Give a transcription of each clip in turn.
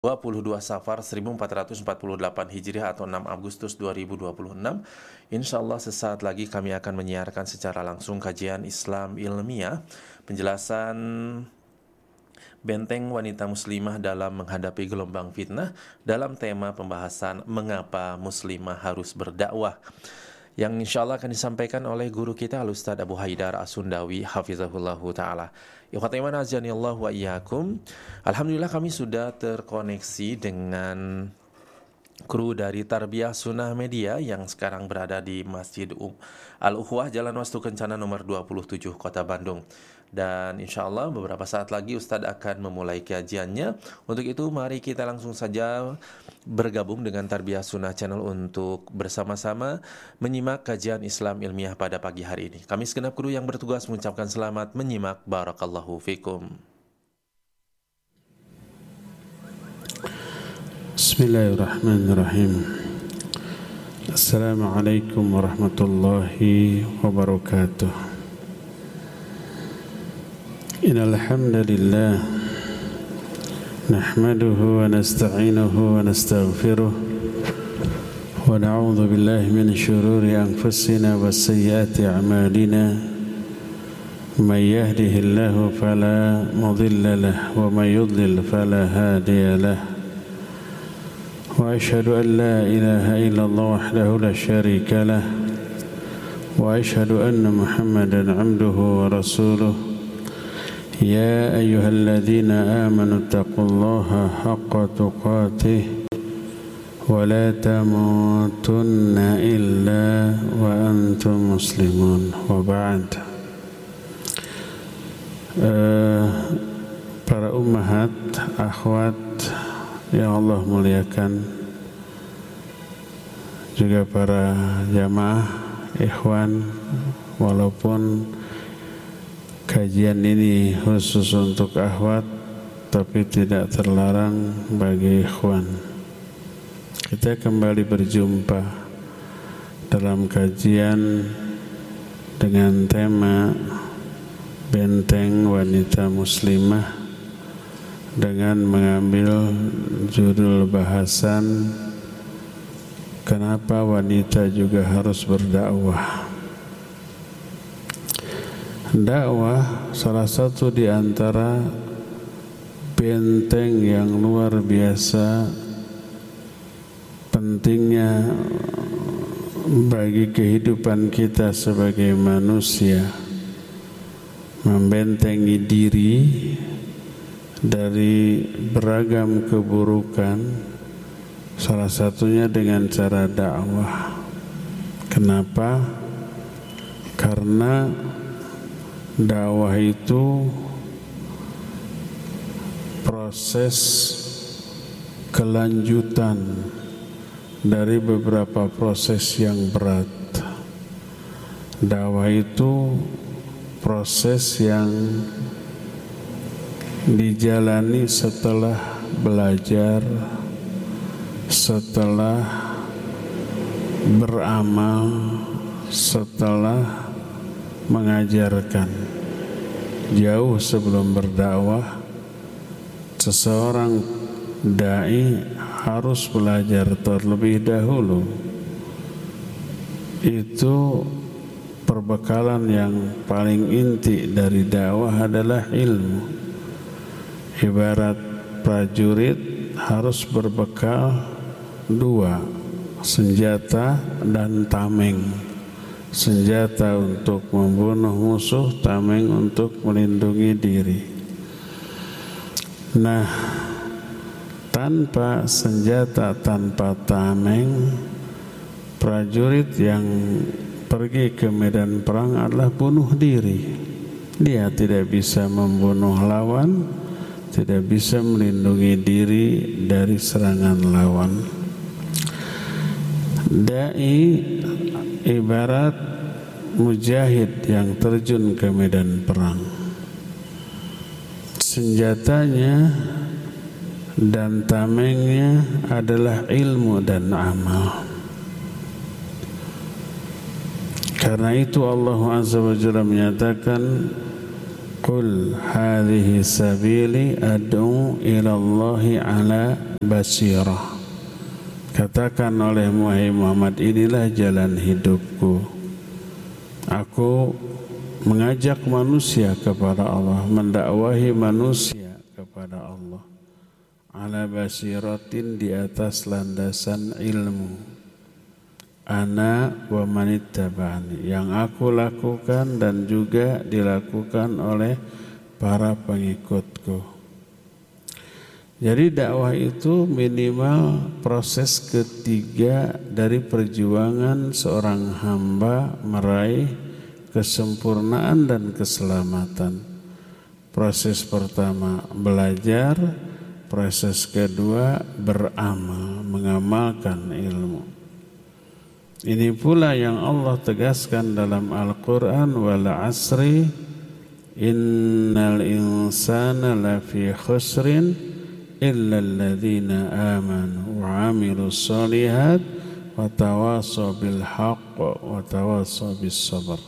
22 Safar 1448 Hijriah atau 6 Agustus 2026. Insyaallah sesaat lagi kami akan menyiarkan secara langsung kajian Islam ilmiah, penjelasan benteng wanita muslimah dalam menghadapi gelombang fitnah dalam tema pembahasan mengapa muslimah harus berdakwah, yang insyaallah akan disampaikan oleh guru kita Al-Ustaz Abu Haidar As-Sundawi hafizahullahu ta'ala. Ikhwatal iman azanillah wa iyyakum. Alhamdulillah kami sudah terkoneksi dengan kru dari Tarbiyah Sunnah Media yang sekarang berada di Masjid Al-Ukhwah Jalan Wastu Kencana nomor 27 Kota Bandung. Dan insya Allah beberapa saat lagi Ustadz akan memulai kajiannya. Untuk itu mari kita langsung saja bergabung dengan Tarbiyah Sunnah Channel untuk bersama-sama menyimak kajian Islam ilmiah pada pagi hari ini. Kami segenap kru yang bertugas mengucapkan selamat menyimak. Barakallahu fikum. Bismillahirrahmanirrahim. Assalamualaikum warahmatullahi wabarakatuh. Innal hamdalillah nahmaduhu wa nasta'inuhu wa nastaghfiruh wa na'udzu billahi min shururi anfusina wa sayyiati a'malina. May yahdihillahu fala mudilla lahu wa may yudlil fala hadiya lahu. وأشهد أن لا إله إلا الله وحده لا شريك له وأشهد أن محمدا عبده ورسوله يا أيها الذين آمنوا اتقوا الله حق تقاته ولا تموتن إلا وأنتم مسلمون وبعد. Para ummahat, akhwat yang Allah muliakan, juga para jamaah ikhwan, walaupun kajian ini khusus untuk akhwat tapi tidak terlarang bagi ikhwan. Kita kembali berjumpa dalam kajian dengan tema benteng wanita muslimah dengan mengambil judul bahasan kenapa wanita juga harus berdakwah. Dakwah salah satu di antara benteng yang luar biasa pentingnya bagi kehidupan kita sebagai manusia, membentengi diri dari beragam keburukan, salah satunya dengan cara dakwah. Kenapa? Karena dakwah itu proses kelanjutan dari beberapa proses yang berat. Dakwah itu proses yang dijalani setelah belajar, setelah beramal, setelah mengajarkan. Jauh sebelum berdakwah, seseorang dai harus belajar terlebih dahulu. Itu perbekalan yang paling inti dari dakwah adalah ilmu. Ibarat prajurit harus berbekal dua, senjata dan tameng. Senjata untuk membunuh musuh, tameng untuk melindungi diri. Nah, tanpa senjata, tanpa tameng, prajurit yang pergi ke medan perang adalah bunuh diri. Dia tidak bisa membunuh lawan, tidak bisa melindungi diri dari serangan lawan. Dai ibarat mujahid yang terjun ke medan perang. Senjatanya dan tamengnya adalah ilmu dan amal. Karena itu Allah Azza wa Jalla menyatakan Qul hadhihi sabili ad'u ila Allahi ala basirah. Katakan oleh Muhammad, inilah jalan hidupku. Aku mengajak manusia kepada Allah, mendakwahi manusia kepada Allah. Ala basiratin, di atas landasan ilmu. Ana wa manittaba'ani, yang aku lakukan dan juga dilakukan oleh para pengikutku. Jadi dakwah itu minimal proses ketiga dari perjuangan seorang hamba meraih kesempurnaan dan keselamatan. Proses pertama belajar, proses kedua beramal, mengamalkan ilmu. Ini pula yang Allah tegaskan dalam Al-Quran, wal asri innal insana lafi khusrin illa alladhina amanu wa amilus solihat wa tawasaw bil haqq wa tawasaw bis sabr.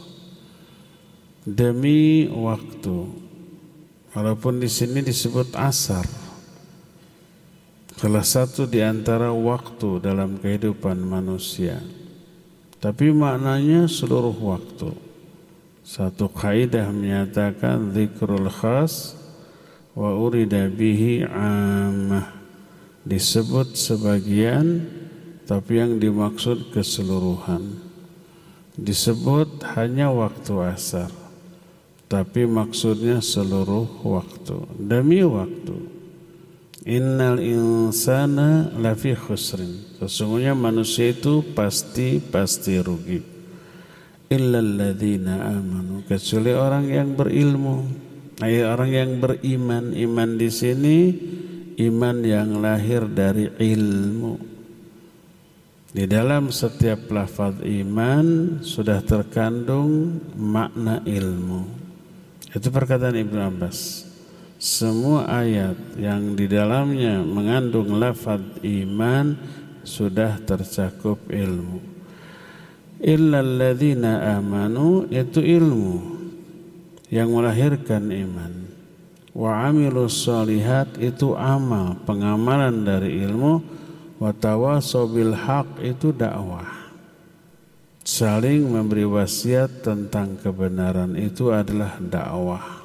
Demi waktu, walaupun di sini disebut asar, salah satu di antara waktu dalam kehidupan manusia, tapi maknanya seluruh waktu. Satu kaidah menyatakan dzikrul khas wa urida bihi ammah, disebut sebagian tapi yang dimaksud keseluruhan. Disebut hanya waktu asar tapi maksudnya seluruh waktu, demi waktu. Innal insana lafi khusrin, sesungguhnya manusia itu pasti rugi. Illal ladzina amanu, kecuali orang yang berilmu, orang yang beriman. Iman di sini iman yang lahir dari ilmu. Di dalam setiap lafaz iman sudah terkandung makna ilmu. Itu perkataan Ibnu Abbas. Semua ayat yang di dalamnya mengandung lafaz iman sudah tercakup ilmu. Illal ladzina amanu, itu ilmu yang melahirkan iman. Wa amilus solihat, itu amal, pengamalan dari ilmu. Wa tawasaw bil haq, itu dakwah, saling memberi wasiat tentang kebenaran, itu adalah dakwah.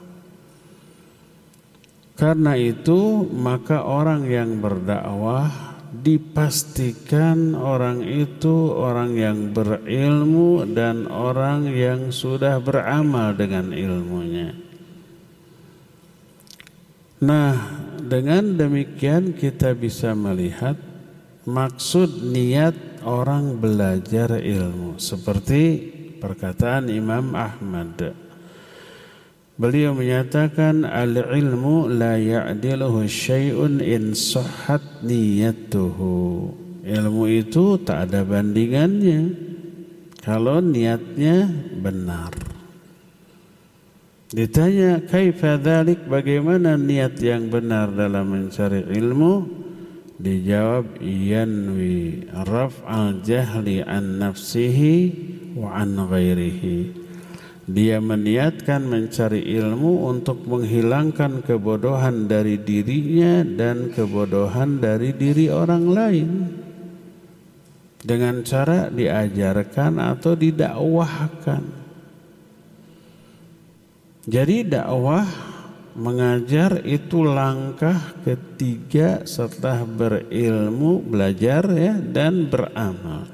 Karena itu maka orang yang berdakwah dipastikan orang itu orang yang berilmu dan orang yang sudah beramal dengan ilmunya. Nah, dengan demikian kita bisa melihat maksud niat orang belajar ilmu, seperti perkataan Imam Ahmad. Beliau menyatakan al-ilmu la ya'diluhu syai'un in sahhat niyatuhu. Ilmu itu tak ada bandingannya kalau niatnya benar. Ditanya kaifa dzalik, bagaimana niat yang benar dalam mencari ilmu? Dijawab yanwi raf'al jahli an nafsihi wa an ghairihi. Dia meniatkan mencari ilmu untuk menghilangkan kebodohan dari dirinya dan kebodohan dari diri orang lain, dengan cara diajarkan atau didakwahkan. Jadi dakwah, mengajar itu langkah ketiga setelah berilmu, belajar ya, dan beramal.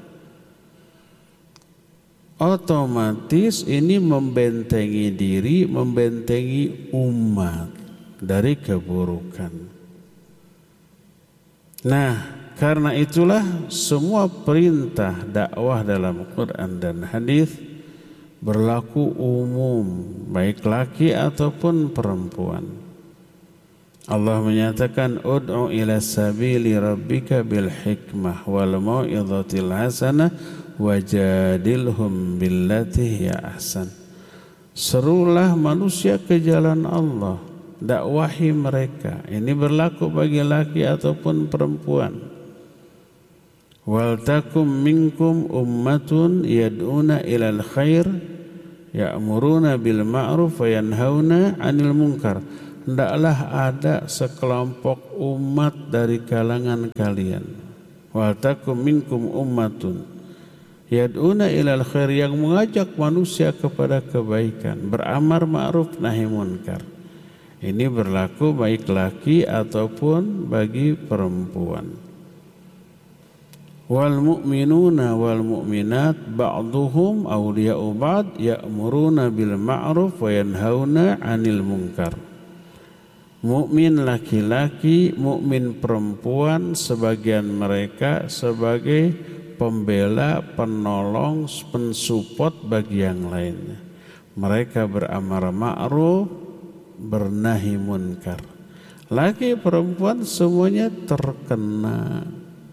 Otomatis ini membentengi diri, membentengi umat dari keburukan. Nah, karena itulah semua perintah dakwah dalam Quran dan hadis berlaku umum, baik laki ataupun perempuan. Allah menyatakan ud'u ila sabili rabbika bil hikmah wal mau'izatil hasanah wajadilhum billati hiya ahsan. Serulah manusia ke jalan Allah, dakwahi mereka. Ini berlaku bagi laki ataupun perempuan. Wal takum minkum ummatun yad'una ilal khair, ya'muruna bil ma'ruf wa yanhauna 'anil munkar. Hendaklah ada sekelompok umat dari kalangan kalian. Wal takum minkum ummatun yad'una ilal khair, yang mengajak manusia kepada kebaikan, beramar ma'ruf nahi munkar. Ini berlaku baik laki ataupun bagi perempuan. Wal mu'minuna wal mu'minat ba'duhum awliya'u ba'd ya'muruna bil ma'ruf wa yanhauna 'anil munkar. Mukmin laki-laki, mukmin perempuan, sebagian mereka sebagai pembela, penolong, pensupport bagi yang lainnya. Mereka beramar ma'ruf, bernahi munkar. Laki perempuan semuanya terkena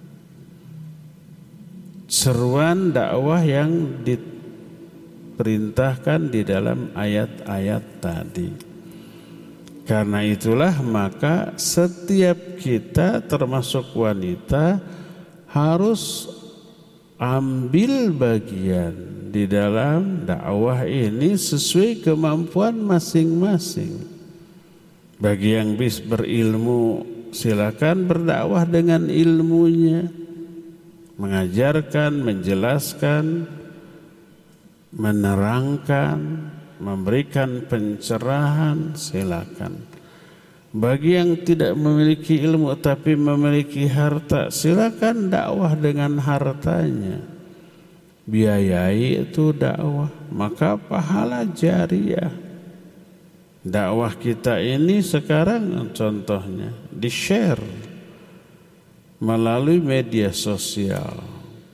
seruan dakwah yang diperintahkan di dalam ayat-ayat tadi. Karena itulah maka setiap kita termasuk wanita harus ambil bagian di dalam dakwah ini sesuai kemampuan masing-masing. Bagi yang berilmu silakan berdakwah dengan ilmunya, mengajarkan, menjelaskan, menerangkan, memberikan pencerahan, silakan. Bagi yang tidak memiliki ilmu tapi memiliki harta, silakan dakwah dengan hartanya. Biayai itu dakwah, maka pahala jariah. Dakwah kita ini sekarang contohnya di-share melalui media sosial.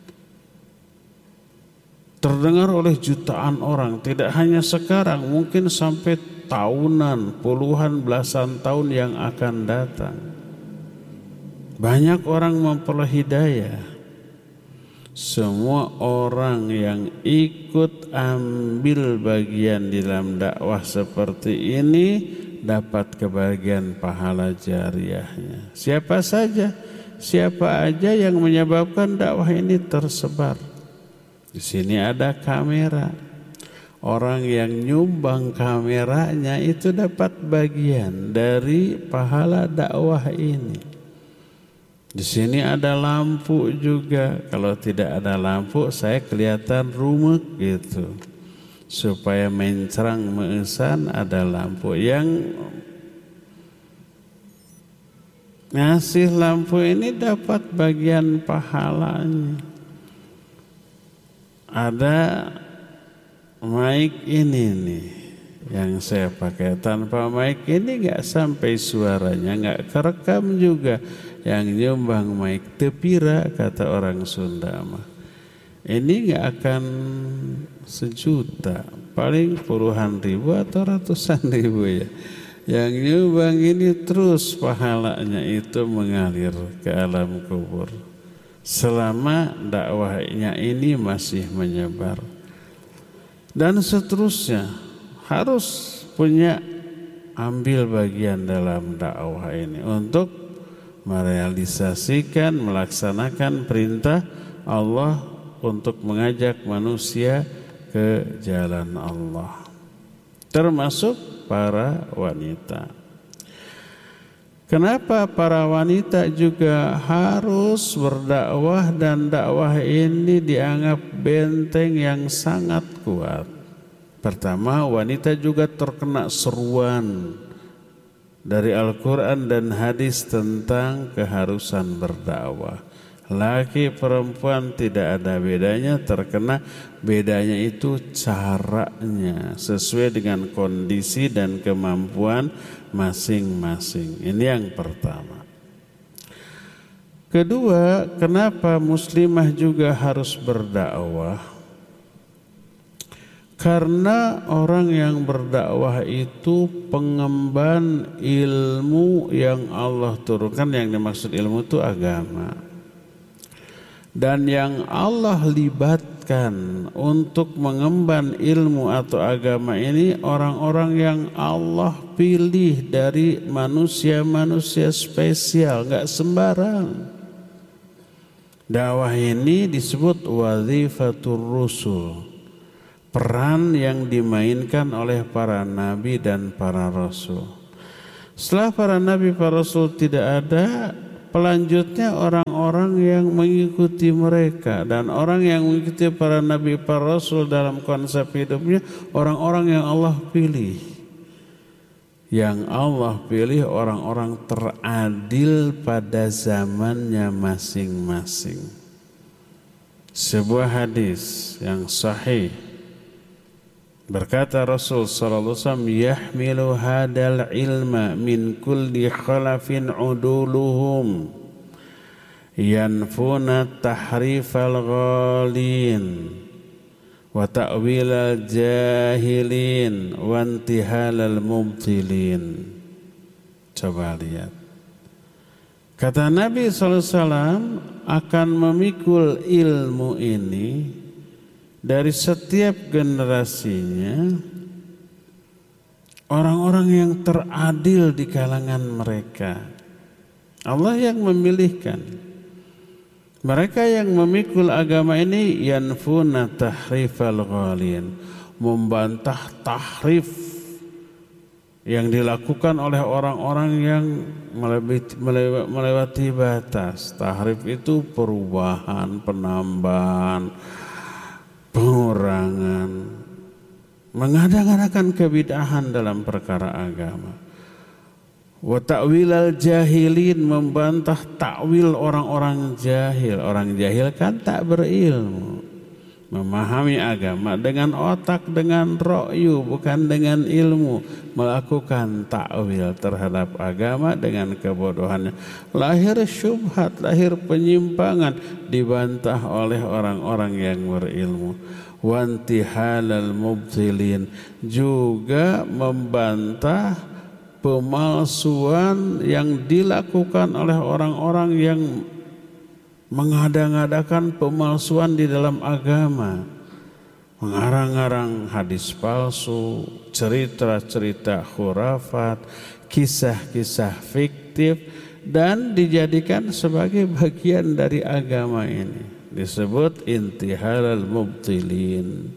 Terdengar oleh jutaan orang, tidak hanya sekarang, mungkin sampai tahunan, puluhan, belasan tahun yang akan datang. Banyak orang memperoleh hidayah. Semua orang yang ikut ambil bagian di dalam dakwah seperti ini dapat kebahagiaan pahala jariahnya. Siapa saja, siapa aja yang menyebabkan dakwah ini tersebar. Di sini ada kamera. Orang yang nyumbang kameranya itu dapat bagian dari pahala dakwah ini. Di sini ada lampu juga. Kalau tidak ada lampu, saya kelihatan rumek gitu. Supaya mencerang mengesan, ada lampu. Yang ngasih lampu ini dapat bagian pahalanya. Ada mic ini nih yang saya pakai. Tanpa mic ini nggak sampai suaranya, nggak kerekam juga. Yang nyumbang mic tepira kata orang Sunda mah. Ini nggak akan sejuta, paling puluhan ribu atau ratusan ribu ya. Yang nyumbang ini terus pahalanya itu mengalir ke alam kubur. Selama dakwahnya ini masih menyebar. Dan seterusnya harus punya ambil bagian dalam dakwah ini untuk merealisasikan, melaksanakan perintah Allah untuk mengajak manusia ke jalan Allah. Termasuk para wanita. Kenapa para wanita juga harus berdakwah dan dakwah ini dianggap benteng yang sangat kuat? Pertama, wanita juga terkena seruan dari Al-Quran dan hadis tentang keharusan berdakwah. Laki perempuan tidak ada bedanya, terkena bedanya itu caranya sesuai dengan kondisi dan kemampuan masing-masing. Ini yang pertama. Kedua, kenapa muslimah juga harus berdakwah? Karena orang yang berdakwah itu pengemban ilmu yang Allah turunkan. Yang dimaksud ilmu itu agama. Dan yang Allah libatkan untuk mengemban ilmu atau agama ini orang-orang yang Allah pilih dari manusia-manusia spesial, gak sembarang. Dakwah ini disebut wazifatur rusul, peran yang dimainkan oleh para nabi dan para rasul. Setelah para nabi, para rasul tidak ada, pelanjutnya orang-orang yang mengikuti mereka. Dan orang yang mengikuti para nabi, para rasul dalam konsep hidupnya orang-orang yang Allah pilih. Yang Allah pilih orang-orang teradil pada zamannya masing-masing. Sebuah hadis yang sahih, berkata Rasul sallallahu alaihi wasallam, "Yahmilu hadal ilma min kulli khalafin uduluhum yanfuna tahrifal ghalin wa ta'wilal jahilin wa intihalal mubtilin." Coba lihat. Kata Nabi sallallahu alaihi wasallam, akan memikul ilmu ini dari setiap generasinya orang-orang yang teradil di kalangan mereka. Allah yang memilihkan. Mereka yang memikul agama ini yanfuna tahrifal ghalin, membantah tahrif yang dilakukan oleh orang-orang yang melewati batas. Tahrif itu perubahan, penambahan, pengurangan, mengada-ngadakan kebid'ahan dalam perkara agama. Wa ta'wilal jahilin, membantah takwil orang-orang jahil. Orang jahil kan tak berilmu, memahami agama dengan otak, dengan ra'yu, bukan dengan ilmu, melakukan takwil terhadap agama dengan kebodohannya. Lahir syubhat, lahir penyimpangan, dibantah oleh orang-orang yang berilmu. Wantihalal mubtilin, juga membantah pemalsuan yang dilakukan oleh orang-orang yang mengada-ngadakan pemalsuan di dalam agama, mengarang-arang hadis palsu, cerita-cerita khurafat, kisah-kisah fiktif, dan dijadikan sebagai bagian dari agama ini. Disebut intihalal mubtilin.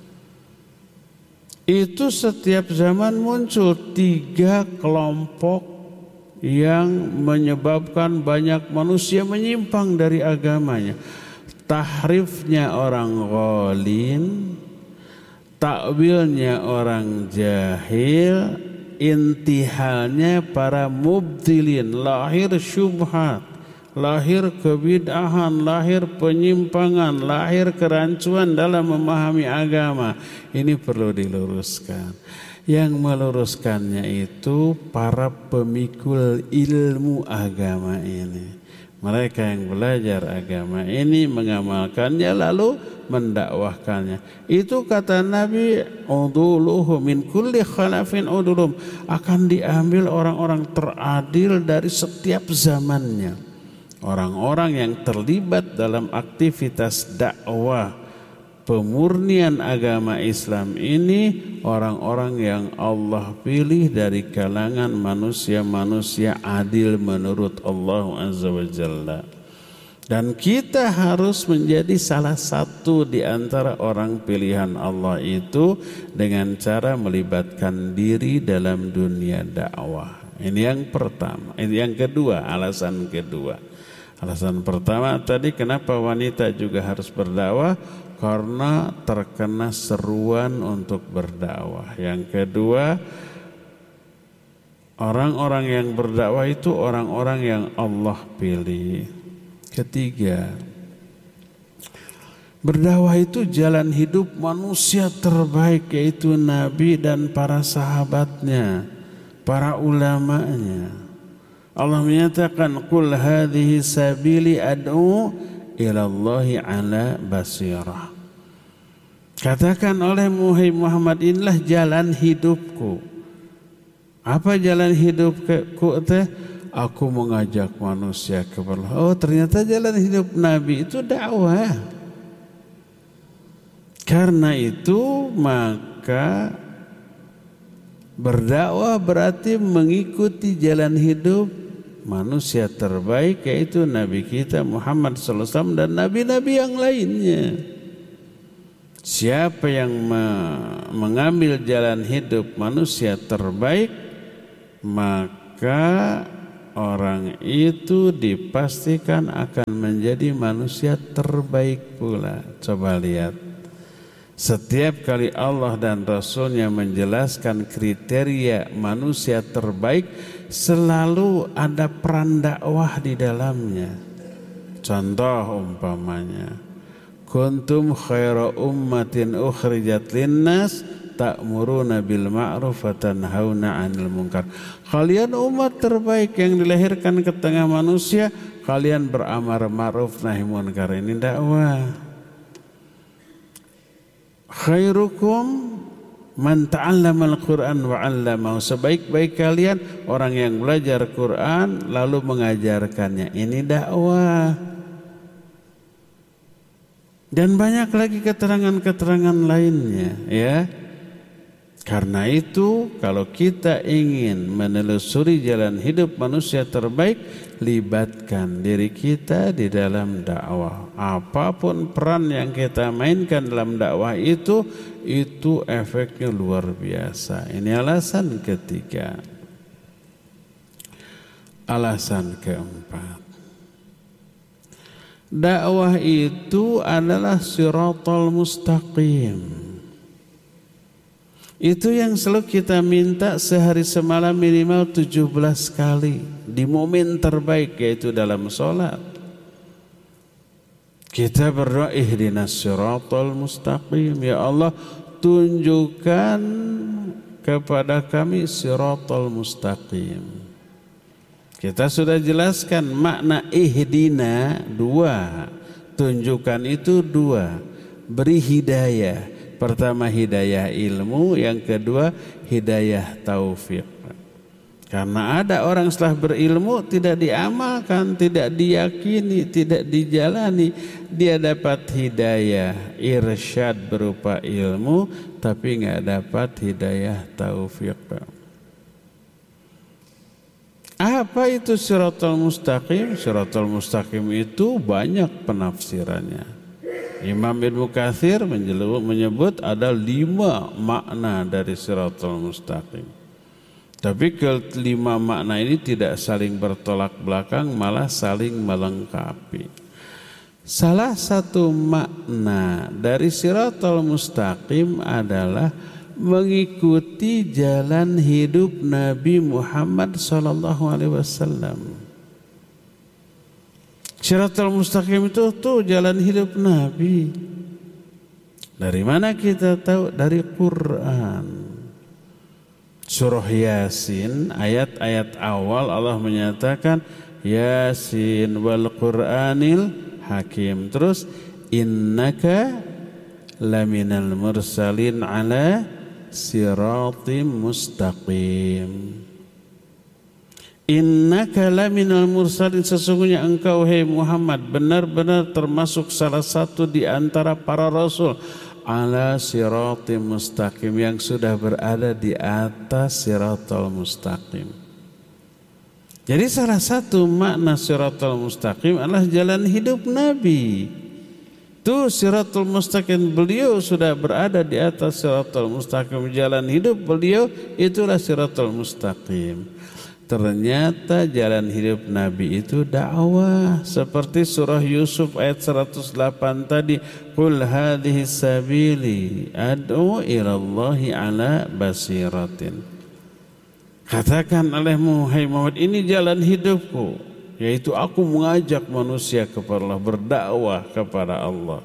Itu setiap zaman muncul 3 kelompok yang menyebabkan banyak manusia menyimpang dari agamanya. Tahrifnya orang ghalin, takwilnya orang jahil, intihalnya para mubtilin, lahir syubhat, lahir kebid'ahan, lahir penyimpangan, lahir kerancuan dalam memahami agama. Ini perlu diluruskan. Yang meluruskannya itu para pemikul ilmu agama ini. Mereka yang belajar agama ini, mengamalkannya, lalu mendakwahkannya. Itu kata Nabi, uduluhum min kulli khalafin udulum, akan diambil orang-orang teradil dari setiap zamannya. Orang-orang yang terlibat dalam aktivitas dakwah pemurnian agama Islam ini, orang-orang yang Allah pilih dari kalangan manusia-manusia adil menurut Allah Azza wa Jalla. Dan kita harus menjadi salah satu di antara orang pilihan Allah itu dengan cara melibatkan diri dalam dunia dakwah. Ini yang pertama. Ini yang kedua, alasan kedua. Alasan pertama tadi, kenapa wanita juga harus berdakwah? Karena terkena seruan untuk berdakwah. Yang kedua, orang-orang yang berdakwah itu orang-orang yang Allah pilih. Ketiga, berdakwah itu jalan hidup manusia terbaik, yaitu Nabi dan para sahabatnya, para ulamanya. Allah menyatakan, "Qul hadhihi sabili ad'u ila Allahi ala basirah." Katakan oleh Muhammad, inilah jalan hidupku. Apa jalan hidupku teh? Aku mengajak manusia kepada Allah. Oh, ternyata jalan hidup Nabi itu dakwah. Karena itu maka berdakwah berarti mengikuti jalan hidup manusia terbaik, yaitu Nabi kita Muhammad sallallahu alaihi wasallam dan nabi-nabi yang lainnya. Siapa yang mengambil jalan hidup manusia terbaik, maka orang itu dipastikan akan menjadi manusia terbaik pula. Coba lihat, setiap kali Allah dan Rasulnya menjelaskan kriteria manusia terbaik, selalu ada peran dakwah di dalamnya. Contoh umpamanya, kuntum khaira ummatin ukhrijat linnas ta'muruna bil ma'ruf wa tanhauna 'anil munkar. Kalian umat terbaik yang dilahirkan ke tengah manusia, kalian beramar ma'ruf nahi munkar. Ini dakwah. Khairukum man ta'allama al-Qur'an wa 'allamahu. Sebaik-baik kalian orang yang belajar Quran lalu mengajarkannya. Ini dakwah. Dan banyak lagi keterangan-keterangan lainnya, ya. Karena itu, kalau kita ingin menelusuri jalan hidup manusia terbaik, libatkan diri kita di dalam dakwah. Apapun peran yang kita mainkan dalam dakwah itu efeknya luar biasa. Ini alasan ketiga. Alasan keempat, dakwah itu adalah siratal mustaqim. Itu yang selalu kita minta sehari semalam minimal 17 kali di momen terbaik, yaitu dalam sholat. Kita berdoa, ihdinas siratal mustaqim, ya Allah tunjukkan kepada kami siratal mustaqim. Kita sudah jelaskan makna ihdina dua, tunjukkan itu dua, beri hidayah. Pertama hidayah ilmu, yang kedua hidayah taufik. Karena ada orang setelah berilmu tidak diamalkan, tidak diyakini, tidak dijalani, dia dapat hidayah irsyad berupa ilmu tapi nggak dapat hidayah taufik. Apa itu siratal mustaqim? Siratal mustaqim itu banyak penafsirannya. Imam Ibnu Katsir menyebut ada 5 makna dari siratal mustaqim. Tapi kelima makna ini tidak saling bertolak belakang, malah saling melengkapi. Salah satu makna dari siratal mustaqim adalah mengikuti jalan hidup Nabi Muhammad SAW. Siratal mustaqim itu tuh jalan hidup Nabi. Dari mana kita tahu? Dari Quran. Surah Yasin ayat-ayat awal Allah menyatakan Yasin wal Qur'anil Hakim. Terus innaka laminal mursalin ala siratim mustaqim. Innaka laminal mursalin, sesungguhnya engkau hai Muhammad benar-benar termasuk salah satu di antara para rasul ala siratim mustaqim, yang sudah berada di atas siratal mustaqim. Jadi salah satu makna siratal mustaqim adalah jalan hidup Nabi. Itu siratul mustaqim, beliau sudah berada di atas siratal mustaqim, jalan hidup beliau itulah siratul mustaqim. Ternyata jalan hidup Nabi itu dakwah, seperti surah Yusuf ayat 108 tadi, qul hadhihi sabili ad'u ilallahi ala basiratin. Katakan olehmu hai Muhammad, ini jalan hidupku, yaitu aku mengajak manusia kepada Allah, berdakwah kepada Allah.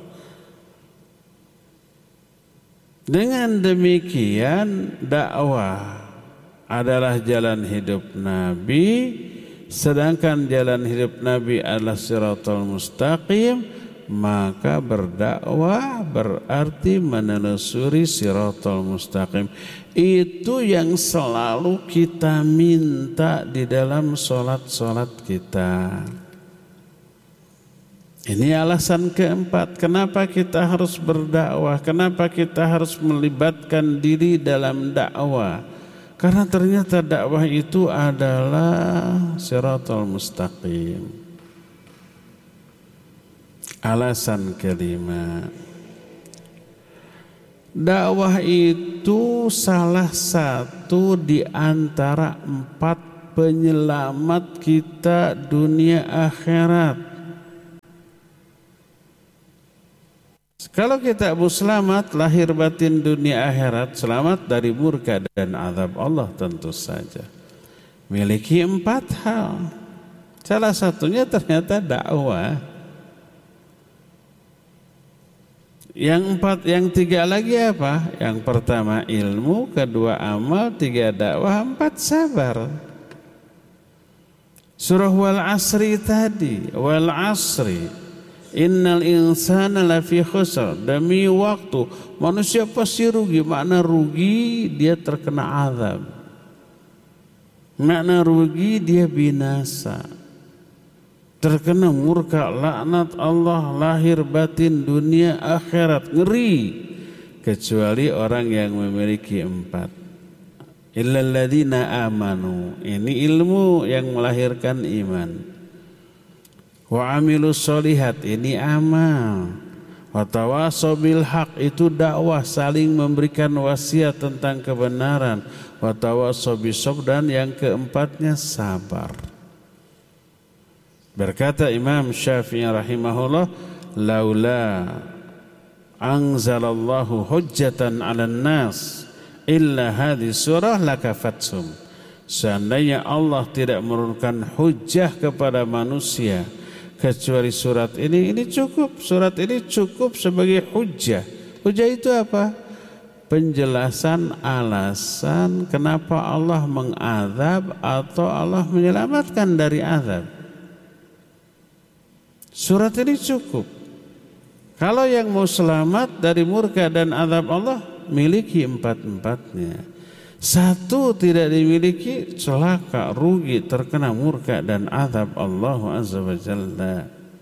Dengan demikian dakwah adalah jalan hidup Nabi, sedangkan jalan hidup Nabi adalah siratal mustaqim, maka berdakwah berarti menelusuri siratal mustaqim. Itu yang selalu kita minta di dalam solat-solat kita. Ini alasan keempat, kenapa kita harus berdakwah, kenapa kita harus melibatkan diri dalam dakwah. Karena ternyata dakwah itu adalah siratal mustaqim. Alasan kelima, Dakwah itu salah satu di antara 4 penyelamat kita dunia akhirat. Kalau kita mau selamat lahir batin dunia akhirat, selamat dari murka dan azab Allah tentu saja, miliki 4 hal. Salah satunya ternyata dakwah. Yang 3 lagi apa? Yang pertama ilmu, kedua amal, 3 dakwah, 4 sabar. Surah Wal Asri tadi, Wal Asri innal insana lafi khusr, demi waktu manusia pasti rugi. Makna rugi dia terkena azab, makna rugi dia binasa, terkena murka laknat Allah lahir batin dunia akhirat. Ngeri. Kecuali orang yang memiliki 4. Illal ladzina amanu, ini ilmu yang melahirkan iman. Wa amilus solihat, ini amal. Wa tawasaw bil haq, itu dakwah, saling memberikan wasiat tentang kebenaran. Wa tawasaw bisabr, dan yang keempatnya sabar. Berkata Imam Syafi'i rahimahullah, laula anzalallahu hujjatan 'alan nas illa hadhihi surah lakafatsum. Seandainya Allah tidak menurunkan hujjah kepada manusia kecuali surat ini cukup. Surat ini cukup sebagai hujjah. Hujjah itu apa? Penjelasan alasan kenapa Allah mengazab atau Allah menyelamatkan dari azab. Surat ini cukup. Kalau yang mau selamat dari murka dan azab Allah, miliki 4-4-nya. 1 tidak dimiliki, celaka, rugi, terkena murka dan azab Allah Azza wa Jalla.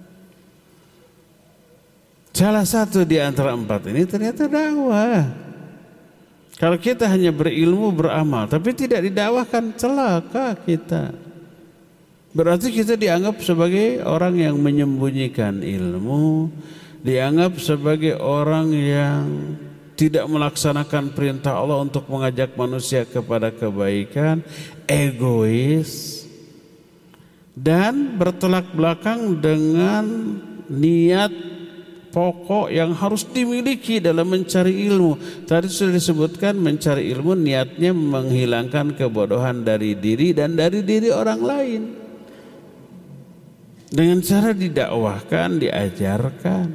Salah satu di antara 4 ini ternyata dakwah. Kalau kita hanya berilmu, beramal, tapi tidak didakwahkan, celaka kita. Berarti kita dianggap sebagai orang yang menyembunyikan ilmu, dianggap sebagai orang yang tidak melaksanakan perintah Allah untuk mengajak manusia kepada kebaikan, egois, dan bertolak belakang dengan niat pokok yang harus dimiliki dalam mencari ilmu. Tadi sudah disebutkan, mencari ilmu niatnya menghilangkan kebodohan dari diri dan dari diri orang lain. Dengan cara didakwahkan, diajarkan.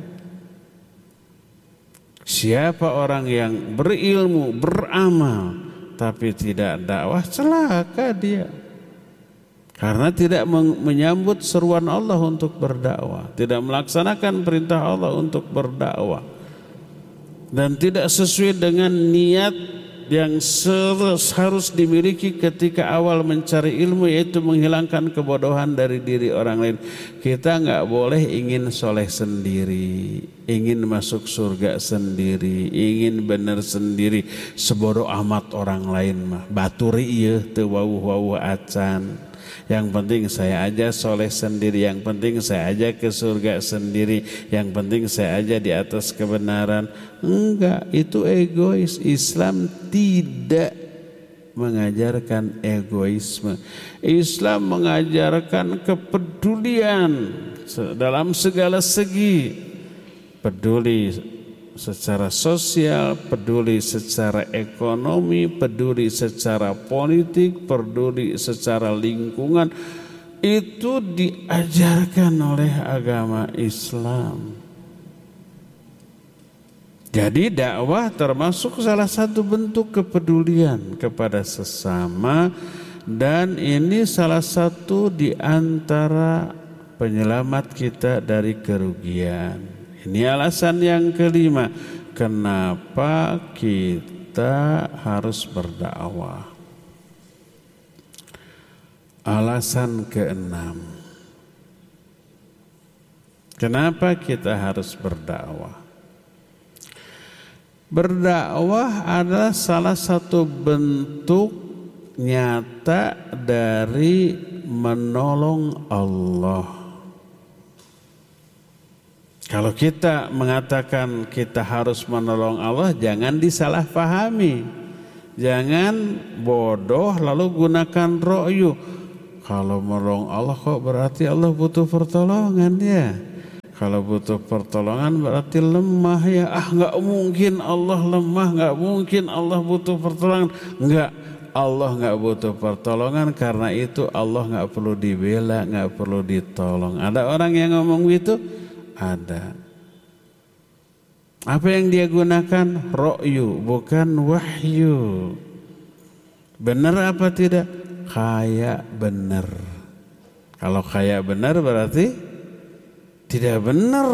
Siapa orang yang berilmu, beramal, tapi tidak dakwah, celaka dia. Karena tidak menyambut seruan Allah untuk berdakwah, tidak melaksanakan perintah Allah untuk berdakwah, dan tidak sesuai dengan niat yang harus dimiliki ketika awal mencari ilmu, yaitu menghilangkan kebodohan dari diri orang lain. Kita nggak boleh ingin soleh sendiri, ingin masuk surga sendiri, ingin benar sendiri, sebodoh amat orang lain mah baturi ieu teu wawuh-wawuh acan. Yang penting saya aja soleh sendiri, yang penting saya aja ke surga sendiri, yang penting saya aja di atas kebenaran. Enggak, itu egois. Islam tidak mengajarkan egoisme. Islam mengajarkan kepedulian dalam segala segi. Peduli secara sosial, peduli secara ekonomi, peduli secara politik, peduli secara lingkungan. Itu diajarkan oleh agama Islam. Jadi dakwah termasuk salah satu bentuk kepedulian kepada sesama, dan ini salah satu di antara penyelamat kita dari kerugian. Ini alasan yang kelima, kenapa kita harus berdakwah. Alasan keenam, kenapa kita harus berdakwah. Berdakwah adalah salah satu bentuk nyata dari menolong Allah. Kalau kita mengatakan kita harus menolong Allah, jangan disalahpahami. Jangan bodoh lalu gunakan ro'yu. Kalau menolong Allah kok berarti Allah butuh pertolongan ya. Kalau butuh pertolongan berarti lemah ya. Nggak mungkin Allah lemah, nggak mungkin Allah butuh pertolongan. Nggak, Allah nggak butuh pertolongan, karena itu Allah nggak perlu dibela, nggak perlu ditolong. Ada orang yang ngomong gitu? Ada. Apa yang dia gunakan? Ro'yu, bukan wahyu. Benar apa tidak? Kayak benar. Kalau kayak benar berarti tidak benar.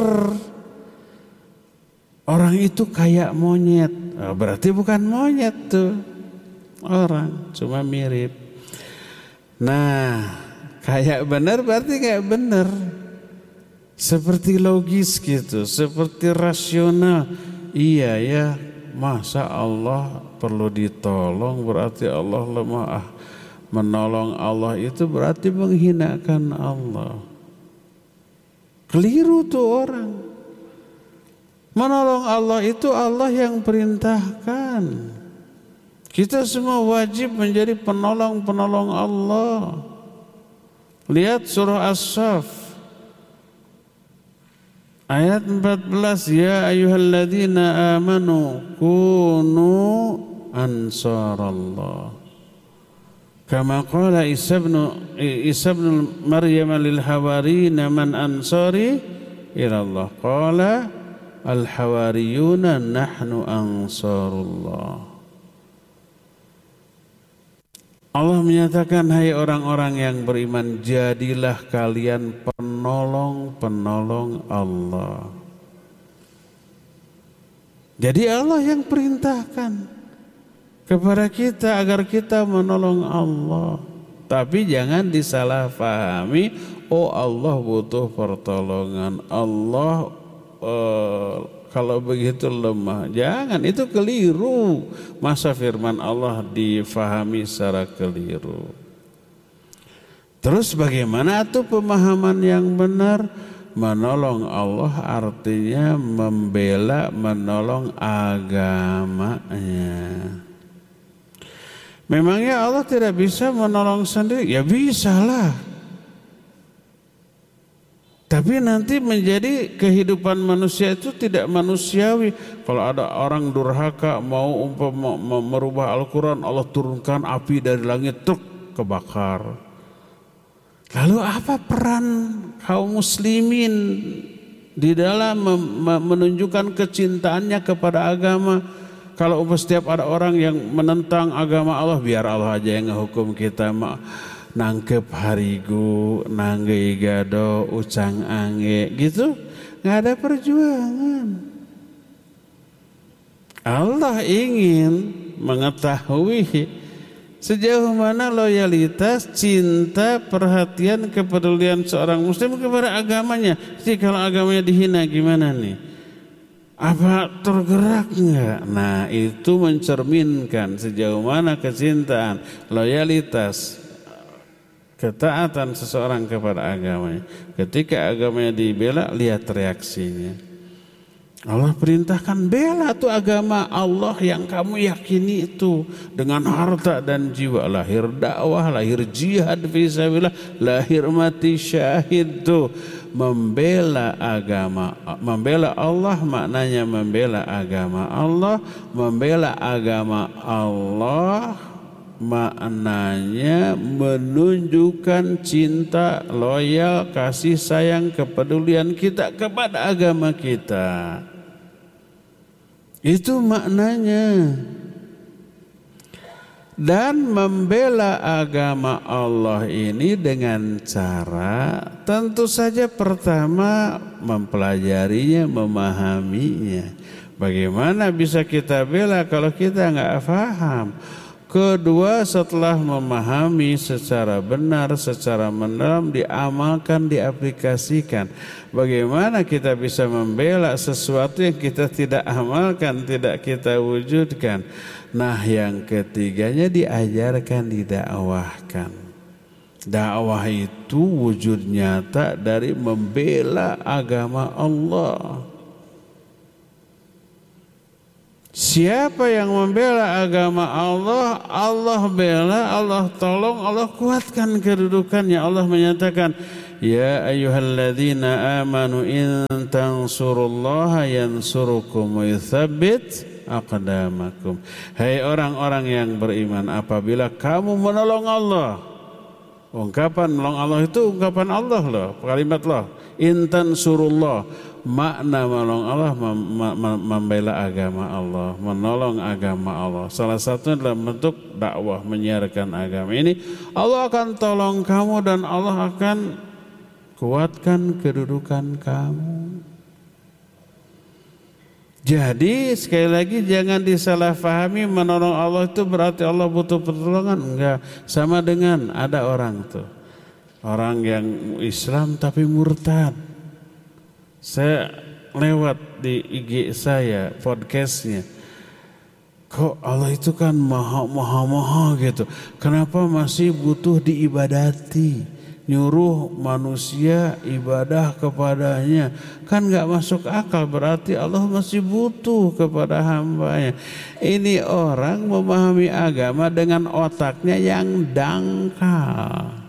Orang itu kayak monyet, berarti bukan monyet tuh. Orang cuma mirip. Nah, kayak benar berarti kayak benar. Seperti logis gitu, seperti rasional. Iya ya, masa Allah perlu ditolong berarti Allah lemah. Menolong Allah itu berarti menghinakan Allah. Keliru tuh orang. Menolong Allah itu Allah yang perintahkan. Kita semua wajib menjadi penolong-penolong Allah. Lihat surah As-Saff ayat 14, ya ayyuhalladzina amanu kunu ansarallah. Kama qala Isa ibn Maryam lil hawariyina man ansari ila Allah. Qala al hawariyuna nahnu ansarullah. Allah menyatakan, hai orang-orang yang beriman, jadilah kalian penolong-penolong Allah. Jadi Allah yang perintahkan kepada kita agar kita menolong Allah. Tapi jangan disalahpahami, oh Allah butuh pertolongan, Allah kalau begitu lemah. Jangan, itu keliru. Masa firman Allah difahami secara keliru. Terus bagaimana tuh pemahaman yang benar? Menolong Allah artinya membela, menolong agamanya. Memangnya Allah tidak bisa menolong sendiri? Ya bisalah. Tapi nanti menjadi kehidupan manusia itu tidak manusiawi. Kalau ada orang durhaka mau merubah Al-Quran, Allah turunkan api dari langit, truk, kebakar. Lalu apa peran kaum muslimin di dalam menunjukkan kecintaannya kepada agama? Kalau setiap ada orang yang menentang agama Allah, biar Allah aja yang ngehukum kita. Nangkep harigu, nangge gado, ucang ange, gitu, nggak ada perjuangan. Allah ingin mengetahui sejauh mana loyalitas, cinta, perhatian, kepedulian seorang muslim kepada agamanya. Jadi kalau agamanya dihina gimana nih? Apa tergerak enggak? Nah, itu mencerminkan sejauh mana kecintaan, loyalitas, ketaatan seseorang kepada agamanya. Ketika agamanya dibela, lihat reaksinya. Allah perintahkan, bela tuh agama Allah yang kamu yakini itu dengan harta dan jiwa. Lahir dakwah, lahir jihad fisabilillah, lahir mati syahid tuh. Membela agama, membela Allah maknanya membela agama Allah. Membela agama Allah maknanya menunjukkan cinta, loyal, kasih sayang, kepedulian kita kepada agama kita. Itu maknanya. Dan membela agama Allah ini dengan cara tentu saja pertama mempelajarinya, memahaminya. Bagaimana bisa kita bela kalau kita nggak paham? Kedua, setelah memahami secara benar, secara mendalam, diamalkan, diaplikasikan. Bagaimana kita bisa membela sesuatu yang kita tidak amalkan, tidak kita wujudkan? Nah, yang ketiganya diajarkan, didakwahkan. Dakwah itu wujud nyata dari membela agama Allah. Siapa yang membela agama Allah, Allah bela, Allah tolong, Allah kuatkan kedudukannya. Allah menyatakan, ya ayyuhalladzina amanu in tansurullaha yansurukum wa yuthabbit aqdamakum. Hai orang-orang yang beriman, apabila kamu menolong Allah, ungkapan menolong Allah itu ungkapan Allah loh, kalimat loh. In tansurullah, makna menolong Allah membela agama Allah, menolong agama Allah. Salah satunya dalam bentuk dakwah, menyiarkan agama ini. Allah akan tolong kamu dan Allah akan kuatkan kedudukan kamu. Jadi sekali lagi jangan disalahfahami menolong Allah itu berarti Allah butuh pertolongan. Enggak, sama dengan ada orang tuh, orang yang Islam tapi murtad. Saya lewat di IG saya podcastnya, kok Allah itu kan maha gitu, kenapa masih butuh diibadati, nyuruh manusia ibadah kepadanya, kan gak masuk akal, berarti Allah masih butuh kepada hambanya. Ini orang memahami agama dengan otaknya yang dangkal.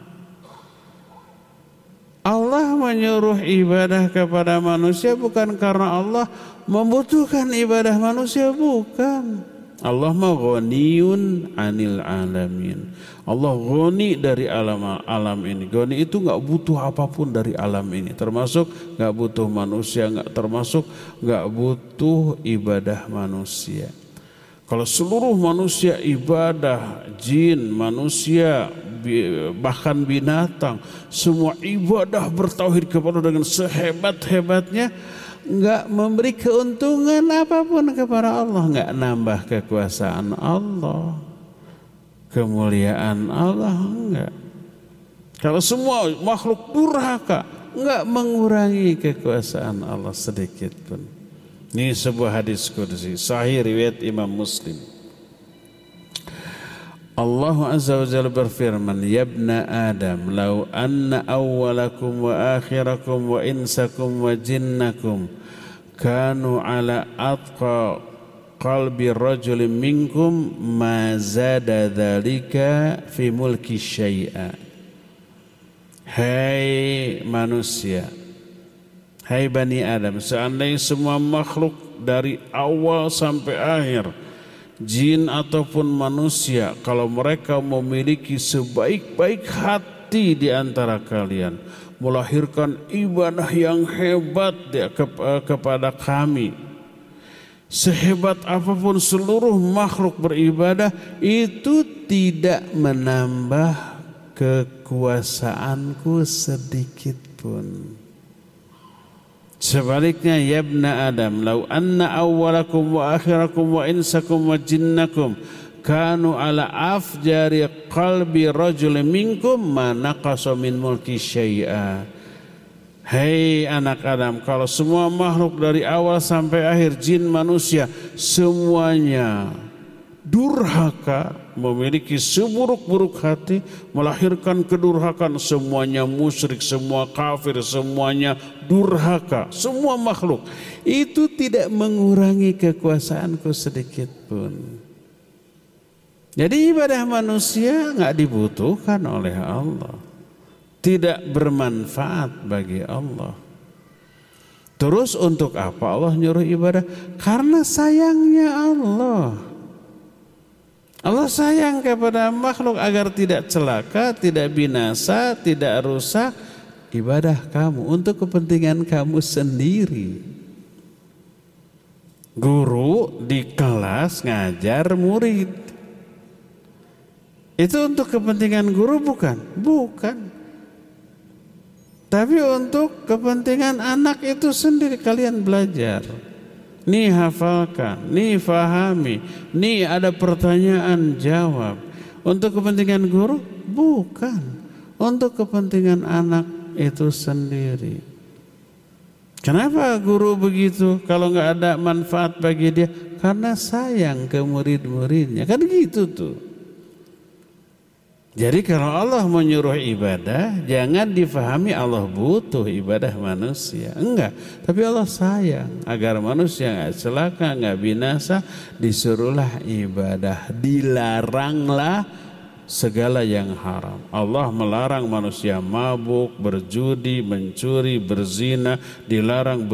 Allah menyuruh ibadah kepada manusia bukan karena Allah membutuhkan ibadah manusia, bukan. Allah mah ghaniyun 'anil alamin. Allah ghani dari alam ini. Ghani itu enggak butuh apapun dari alam ini, termasuk enggak butuh manusia, termasuk enggak butuh ibadah manusia. Kalau seluruh manusia ibadah, jin, manusia, bahkan binatang, semua ibadah bertauhid kepada dengan sehebat-hebatnya, enggak memberi keuntungan apapun kepada Allah, enggak nambah kekuasaan Allah, kemuliaan Allah, enggak. Kalau semua makhluk durhaka, enggak mengurangi kekuasaan Allah sedikit pun. Ini sebuah hadis qudsi sahih riwayat Imam Muslim. Allah Azza wa Jalla berfirman, ya ibna Adam, law anna awwalakum wa akhirakum wa insakum wa jinnakum kanu ala atqa qalbi rajulin minkum ma zada dzalika fi mulki syai'a. Hai manusia, hai Bani Adam, seandainya semua makhluk dari awal sampai akhir, jin ataupun manusia, kalau mereka memiliki sebaik-baik hati di antara kalian, melahirkan ibadah yang hebat kepada kami, sehebat apapun seluruh makhluk beribadah, itu tidak menambah kekuasaanku sedikit pun. Sebaliknya, ya ibna Adam, law anna awwalakum wa akhirakum wa insakum wa jinnakum kanu ala afjari qalbi rajulin minkum ma naqasa min mulki syai'a. Hei anak Adam, kalau semua makhluk dari awal sampai akhir, jin manusia, semuanya durhaka, memiliki seburuk-buruk hati, melahirkan kedurhakaan, semuanya musyrik, semua kafir, semuanya durhaka, semua makhluk, itu tidak mengurangi kekuasaanku sedikit pun. Jadi ibadah manusia enggak dibutuhkan oleh Allah, tidak bermanfaat bagi Allah. Terus untuk apa Allah nyuruh ibadah? Karena sayangnya Allah. Allah sayang kepada makhluk agar tidak celaka, tidak binasa, tidak rusak. Ibadah kamu untuk kepentingan kamu sendiri. Guru di kelas ngajar murid, itu untuk kepentingan guru bukan? Bukan. Tapi untuk kepentingan anak itu sendiri, kalian belajar. Nih hafalkan, nih fahami, nih ada pertanyaan jawab. Untuk kepentingan guru? Bukan. Untuk kepentingan anak itu sendiri. Kenapa guru begitu? Kalau nggak ada manfaat bagi dia, karena sayang ke murid-muridnya. Kan gitu tuh. Jadi kalau Allah menyuruh ibadah, jangan difahami Allah butuh ibadah manusia. Enggak, tapi Allah sayang agar manusia enggak celaka, enggak binasa, disuruhlah ibadah, dilaranglah segala yang haram. Allah melarang manusia mabuk, berjudi, mencuri, berzina, dilarang